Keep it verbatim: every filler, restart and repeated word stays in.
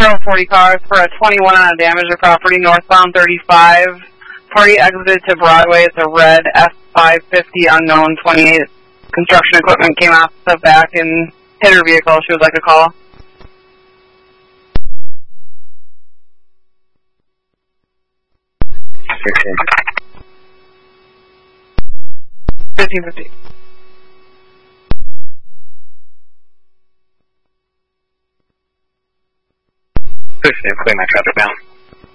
zero forty cars for a twenty-one on a damage to property northbound thirty-five. Party exited to Broadway. It's a red F five fifty unknown twenty-eight. Construction equipment came off the back and hit her vehicle. She would like a call. fifteen fifty. Fifteen, clear my traffic now.